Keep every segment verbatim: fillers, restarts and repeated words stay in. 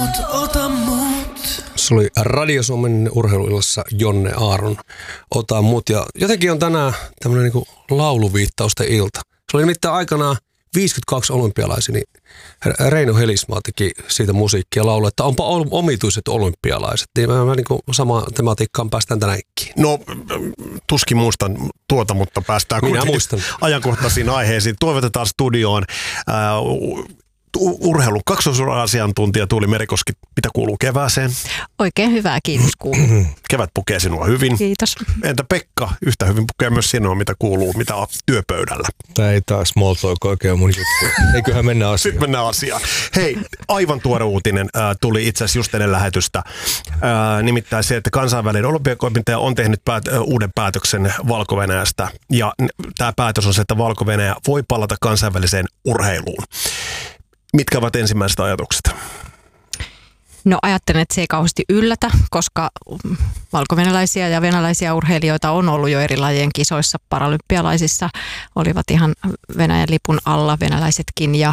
ota mut. Se oli Radio Suomen urheiluillassa Jonne Aaron, Ota mut. Ja jotenkin on tänään tämmöinen niinku lauluviittausten ilta. Se oli nimittäin aikanaan viisikymmentäkaksi olympialaisia, niin Reino Helismaa teki siitä musiikkia laulua, että onpa omituiset olympialaiset. Niin mä, mä niin kuin samaan tematiikkaan päästään tänäänkin. No, tuskin muistan tuota, mutta päästään Minä muistan. ajankohtaisiin aiheisiin. Toivotetaan studioon äh, urheilun kaksoisura-asiantuntija Tuuli Merikoski. Mitä kuuluu kevääseen? Oikein hyvää, kiitos kuuluu. Kevät pukee sinua hyvin. Kiitos. Entä Pekka? Yhtä hyvin pukee myös sinua, mitä kuuluu, mitä on työpöydällä. Tämä ei taas small talk oikein mun juttu. Eiköhän mennä asiaan. Sitten mennään asiaan. Hei, aivan tuore uutinen äh, tuli itse asiassa just ennen lähetystä. Äh, nimittäin se, että kansainvälinen olympiakomitea on tehnyt päät- äh, uuden päätöksen Valko-Venäjästä. Ja tämä päätös on se, että Valko-Venäjä voi palata kansainväliseen urheiluun. Mitkä ovat ensimmäiset ajatukset? No ajattelen, että se ei kauheasti yllätä, koska valkovenäläisiä ja venäläisiä urheilijoita on ollut jo eri lajien kisoissa. Paralympialaisissa olivat ihan Venäjän lipun alla venäläisetkin ja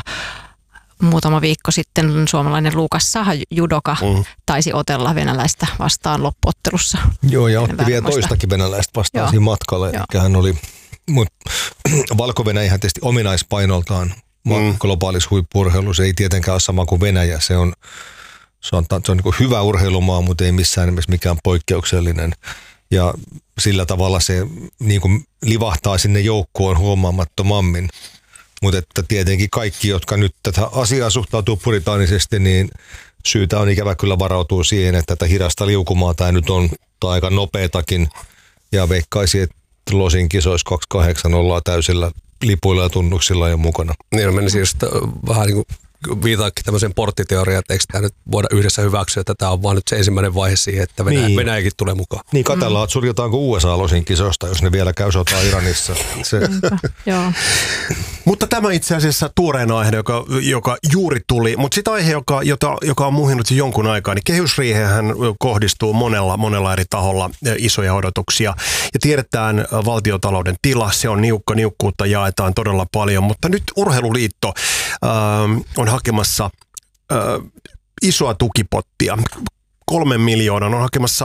muutama viikko sitten suomalainen Luukas Saha, judoka, mm. taisi otella venäläistä vastaan loppuottelussa. Joo, ja otti vielä toistakin venäläistä vastaan Joo. siinä matkalla. Eli hän oli, mutta Valko-Venäjä tietysti ominaispainoltaan mm. globaalissa huippu-urheilussa ei tietenkään ole sama kuin Venäjä. Se on, se on, se on niin kuin hyvä urheilumaa, mutta ei missään nimessä mikään poikkeuksellinen. Ja sillä tavalla se niin kuin livahtaa sinne joukkoon huomaamattomammin. Mutta että tietenkin kaikki, jotka nyt tätä asiaa suhtautuu puritaanisesti, niin syytä on ikävä kyllä varautua siihen, että tätä hidasta liukumaa tämä nyt on aika nopeatakin. Ja veikkaisin, että Losin kisoissa kaksikymmentäkahdeksan ollaan täysillä lipuilla ja tunnuksilla jo mukana. Niin, menisin just vähän niin kuin viitaakin tämmöiseen porttiteoriaan, että eikö tämä nyt voida yhdessä hyväksyä, että tämä on vaan nyt se ensimmäinen vaihe siihen, että Venäjä, niin. Venäjäkin tulee mukaan. Niin, katsellaan, että suljotaanko U S A Losin kisosta, jos ne vielä käy sotaa Iranissa. Se. Joo. Mutta tämä itse asiassa tuoreen aihe, joka, joka juuri tuli, mutta sitä aihe, joka, jota, joka on muhinut jonkun aikaa, niin kehysriiheenhän kohdistuu monella, monella eri taholla isoja odotuksia. Ja tiedetään valtiotalouden tila, se on niukka, niukkuutta jaetaan todella paljon, mutta nyt Urheiluliitto äh, on hakemassa äh, isoa tukipottia. Kolmen miljoonan on hakemassa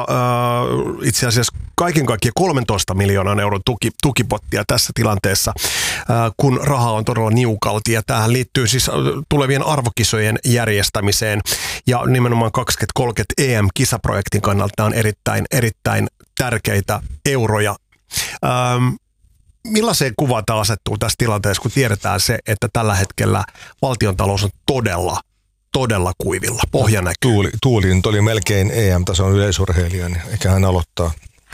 äh, itse asiassa kaiken kaikkiaan kolmentoista miljoonan euron tuki, tukipottia tässä tilanteessa, äh, kun raha on todella niukalti. Ja tähän liittyy siis tulevien arvokisojen järjestämiseen. Ja nimenomaan kaksituhattakolmekymmentä E M-kisaprojektin kannalta on erittäin, erittäin tärkeitä euroja. Ähm, Millaiseen kuvaan tämä asettuu tässä tilanteessa, kun tiedetään se, että tällä hetkellä valtiontalous on todella todella kuivilla. Pohja näkyy. Tuuli, Tuuli nyt oli melkein E M-tason yleisurheilija, niin eikä hän aloittaa.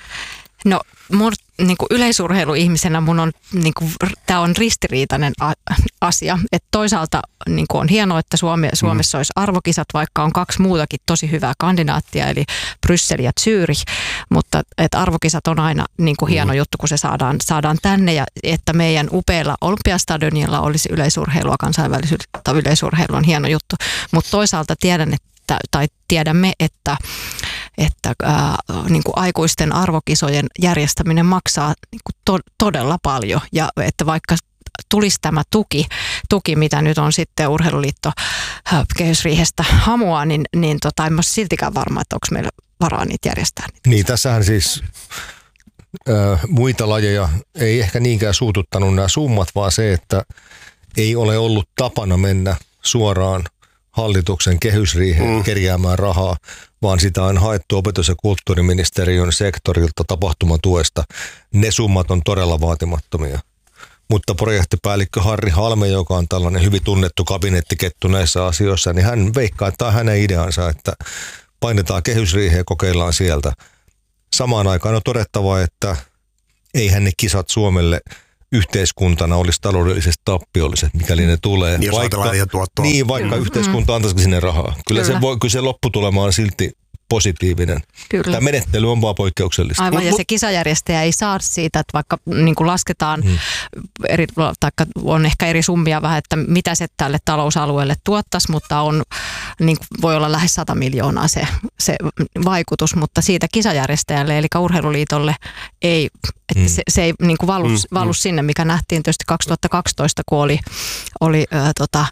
No mun niin kuin yleisurheiluihmisenä mun on, niin kuin, tämä on ristiriitainen a- asia. Että toisaalta niin kuin on hienoa, että Suome, Suomessa mm. olisi arvokisat, vaikka on kaksi muutakin tosi hyvää kandidaattia, eli Bryssel ja Zürich. Mutta että arvokisat on aina niin kuin hieno mm. juttu, kun se saadaan, saadaan tänne ja että meidän upealla Olympiastadionilla olisi yleisurheilua, kansainvälistä yleisurheilu on hieno juttu. Mutta toisaalta tiedän, että, tai tiedämme, että että ää, niin kuin aikuisten arvokisojen järjestäminen maksaa niin kuin to, todella paljon ja että vaikka tulisi tämä tuki, tuki mitä nyt on sitten Urheiluliitto ää, kehysriihestä hamua, niin, niin tota, en ole siltikään varma, että onko meillä varaa niitä järjestää. Niin, tässähän siis ää, muita lajeja ei ehkä niinkään suututtanut nämä summat, vaan se, että ei ole ollut tapana mennä suoraan hallituksen kehysriiheen mm. kerjäämään rahaa, vaan sitä on haettu opetus- ja kulttuuriministeriön sektorilta tapahtumatuesta. Ne summat on todella vaatimattomia. Mutta projektipäällikkö Harri Halme, joka on tällainen hyvin tunnettu kabinettikettu näissä asioissa, niin hän veikkaa, että tämä on hänen ideansa, että painetaan kehysriiheen ja kokeillaan sieltä. Samaan aikaan on todettava, että eihän ne kisat Suomelle yhteiskuntana olisi taloudellisesti tappiolliset, mikäli ne tulee. Jos vaikka, niin, vaikka mm. yhteiskunta antaisikin sinne rahaa. Kyllä, kyllä. Se, voi, kyllä se lopputulema on silti positiivinen. Kyllä. Tämä menettely on vaan poikkeuksellista. Aivan, ja se kisajärjestäjä ei saa siitä, että vaikka niin kuin lasketaan, hmm. eri, taikka on ehkä eri summia vähän, että mitä se tälle talousalueelle tuottaisi, mutta on, niin voi olla lähes sata miljoonaa se, se vaikutus, mutta siitä kisajärjestäjälle, eli Urheiluliitolle, ei, että hmm. se, se ei niin kuin valu, valu hmm. sinne, mikä nähtiin tietysti kaksituhattakaksitoista, kun oli, oli äh, tota,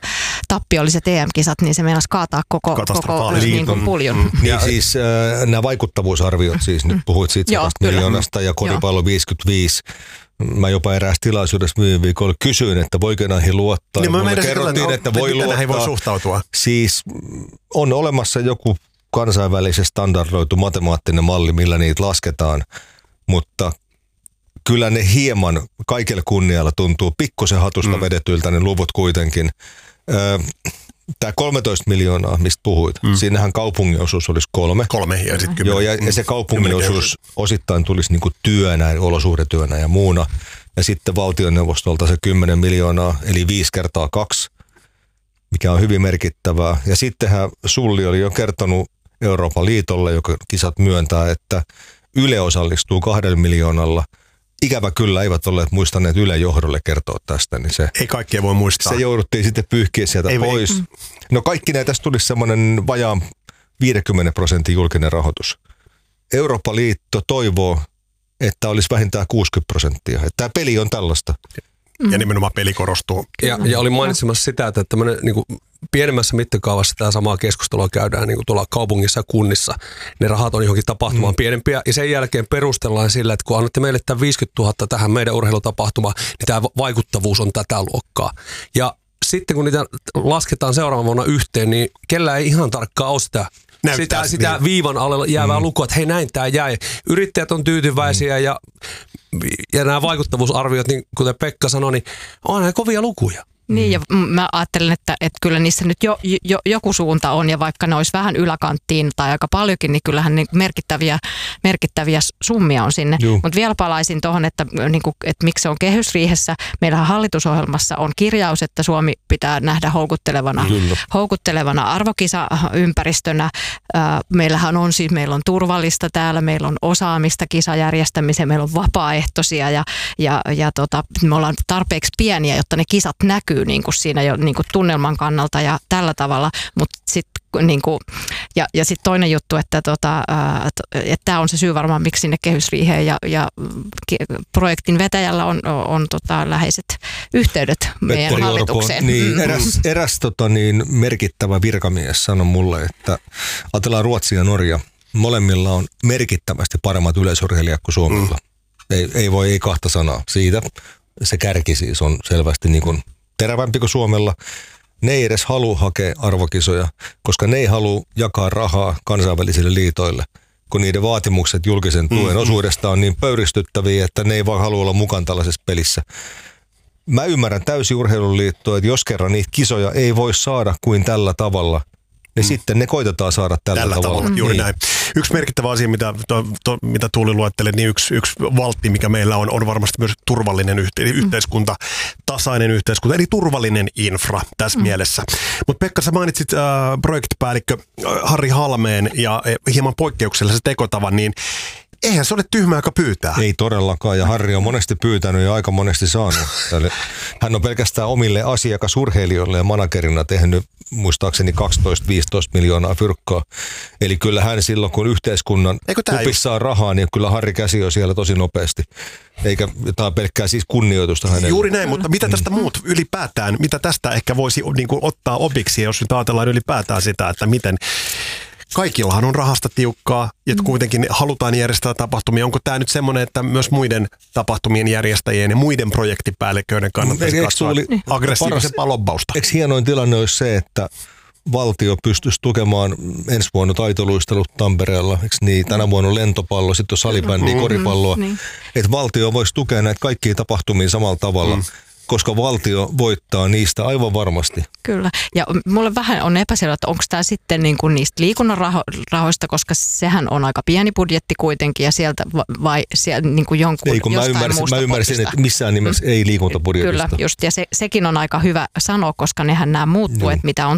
tappiolliset E M-kisat, niin se meinasi kaataa koko, koko niin kuin puljun. Mm. Niin siis äh, nämä vaikuttavuusarviot, siis nyt puhuit siitä sadasta miljoonasta ja koripallo viisikymmentäviisi. Mä jopa eräässä tilaisuudessa viime viikolla kysyin, että voiko näihin luottaa. Niin mulle kerrottiin, että voi luottaa. Ei voi suhtautua. Siis on olemassa joku kansainvälisesti standardoitu matemaattinen malli, millä niitä lasketaan, mutta kyllä ne hieman kaikella kunnialla tuntuu pikkusen hatusta mm. vedetyiltä ne luvut kuitenkin. Öö, Tämä kolmetoista miljoonaa, mistä puhuit, mm. siinähän kaupungin osuus olisi kolme. Kolme ja sitten kymmenen. Joo, ja, ja se kaupungin osuus osittain tulisi niinku työnä, olosuhdetyönä ja muuna. Ja sitten valtioneuvostolta se kymmenen miljoonaa, eli viisi kertaa kaksi, mikä on hyvin merkittävää. Ja sittenhän Sulli oli jo kertonut Euroopan liitolle, joka kisat myöntää, että Yle osallistuu kahdella miljoonalla. Ikävä kyllä eivät olleet muistaneet Ylen johdolle kertoa tästä. Niin se, ei kaikkia voi muistaa. Se jouduttiin sitten pyyhkiä sieltä ei, pois. Ei. No kaikki näitä tästä tulisi semmoinen vajaan viidenkymmenen prosentin julkinen rahoitus. Eurooppa-liitto toivoo, että olisi vähintään kuusikymmentä prosenttia. Tämä peli on tällaista. Ja nimenomaan peli korostuu. Ja, ja olin mainitsemassa sitä, että tämmöinen niin kuin pienemmässä mittakaavassa tämä samaa keskustelua käydään niin kuin tuolla kaupungissa ja kunnissa. Ne rahat on johonkin tapahtumaan mm. pienempiä ja sen jälkeen perustellaan sillä, että kun annatte meille tämän viisikymmentätuhatta tähän meidän urheilutapahtumaan, niin tämä vaikuttavuus on tätä luokkaa. Ja sitten kun niitä lasketaan seuraavan vuonna yhteen, niin kellä ei ihan tarkkaan ole sitä Näyttää, sitä, sitä niin. viivan alle jäävää mm. lukua, että hei näin tämä jäi. Yrittäjät on tyytyväisiä mm. ja, ja nämä vaikuttavuusarviot, niin kuten Pekka sanoi, niin on nämä kovia lukuja. Niin ja mä ajattelen, että, että kyllä niissä nyt jo, jo, joku suunta on ja vaikka ne olisi vähän yläkanttiin tai aika paljonkin, niin kyllähän niin merkittäviä, merkittäviä summia on sinne. Mutta vielä palaisin tuohon, että, niin kuin, että miksi se on kehysriihessä. Meillähän hallitusohjelmassa on kirjaus, että Suomi pitää nähdä houkuttelevana, houkuttelevana arvokisaympäristönä. Meillähän on siis, meillä on turvallista täällä, meillä on osaamista kisajärjestämiseen, meillä on vapaaehtoisia ja, ja, ja tota, me ollaan tarpeeksi pieniä, jotta ne kisat näkyy niin kuin siinä jo niin kuin tunnelman kannalta ja tällä tavalla, mutta sitten niin kuin, ja, ja sitten toinen juttu, että tota, että tämä on se syy varmaan, miksi sinne kehysriiheen ja, ja projektin vetäjällä on, on, on tota, läheiset yhteydet meidän Petteri hallitukseen. Orpo, niin, eräs eräs tota, niin, merkittävä virkamies sanoi mulle, että ajatellaan Ruotsi ja Norja, molemmilla on merkittävästi paremmat yleisurheilijat kuin Suomella. Mm. Ei, ei voi, ei kahta sanaa siitä. Se kärki siis on selvästi niin kuin terävämpi kuin Suomella. Ne ei edes halua hakea arvokisoja, koska ne ei halua jakaa rahaa kansainvälisille liitoille, kun niiden vaatimukset julkisen tuen mm-hmm. osuudesta on niin pöyristyttäviä, että ne ei vaan halua olla mukaan tällaisessa pelissä. Mä ymmärrän täysin urheiluliittoa, että jos kerran niitä kisoja ei voi saada kuin tällä tavalla, niin mm. sitten ne koitetaan saada tällä, tällä tavalla. tavalla. Juuri niin. näin. Yksi merkittävä asia, mitä, to, to, mitä Tuuli luettelee, niin yksi, yksi valtti, mikä meillä on, on varmasti myös turvallinen yhte, mm. yhteiskunta, tasainen yhteiskunta, eli turvallinen infra tässä mm. mielessä. Mutta Pekka, sä mainitsit äh, projektipäällikkö Harri Halmeen ja äh, hieman poikkeuksellisen tekotavan, niin eihän se ole tyhmä aika pyytää. Ei todellakaan, ja Harri on monesti pyytänyt ja aika monesti saanut. Hän on pelkästään omille asiakasurheilijoille ja managerina tehnyt muistaakseni kaksitoista viisitoista miljoonaa fyrkkaa. Eli kyllä hän silloin, kun yhteiskunnan kupissa on rahaa, niin kyllä Harri käsi on siellä tosi nopeasti. Eikä jotain pelkkää siis kunnioitusta hänelle. Juuri näin, mutta mitä tästä muut ylipäätään, mitä tästä ehkä voisi niin kuin ottaa opiksi, jos nyt ajatellaan ylipäätään sitä, että miten kaikillahan on rahasta tiukkaa, ja mm. kuitenkin halutaan järjestää tapahtumia. Onko tämä nyt semmoinen, että myös muiden tapahtumien järjestäjien ja muiden projektipäälliköiden kannattaisi katsoa aggressiivisempaa lobbausta? Eikö hienoin tilanne olisi se, että valtio pystyisi tukemaan ensi vuonna taitoluistelut Tampereella, eikö niin? Tänä vuonna on lentopallo, sitten on salibändiä, mm-hmm. koripalloa. Mm-hmm. Että valtio voisi tukea näitä kaikkia tapahtumia samalla tavalla. Mm. Koska valtio voittaa niistä aivan varmasti. Kyllä. Ja mulle vähän on epäselvä, että onko tämä sitten niin kuin niistä liikunnan raho- rahoista, koska sehän on aika pieni budjetti kuitenkin ja sieltä vai sieltä niin kuin jonkun ei, kun jostain mä ymmärsin, muusta mä ymmärsin että missään nimessä mm. ei liikuntabudjetista. Kyllä, just. Ja se, sekin on aika hyvä sanoa, koska nehän nämä muuttuu, mm. että mitä on